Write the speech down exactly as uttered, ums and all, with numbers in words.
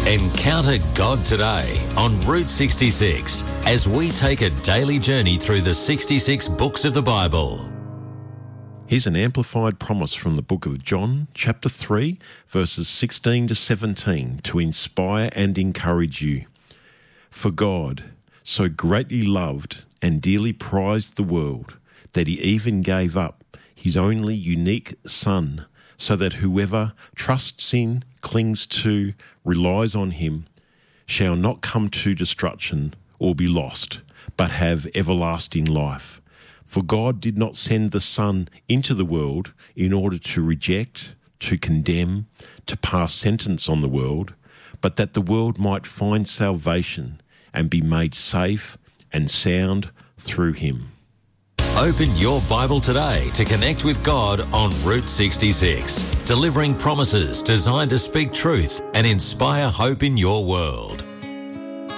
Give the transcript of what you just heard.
Encounter God today on Route sixty-six as we take a daily journey through the sixty-six books of the Bible. Here's an amplified promise from the book of John, chapter three, verses sixteen to seventeen, to inspire and encourage you. For God so greatly loved and dearly prized the world that he even gave up his only unique Son, so that whoever trusts in, clings to, relies on him, shall not come to destruction or be lost, but have everlasting life. For God did not send the Son into the world in order to reject, to condemn, to pass sentence on the world, but that the world might find salvation and be made safe and sound through him. Open your Bible today to connect with God on Route sixty-six, delivering promises designed to speak truth and inspire hope in your world.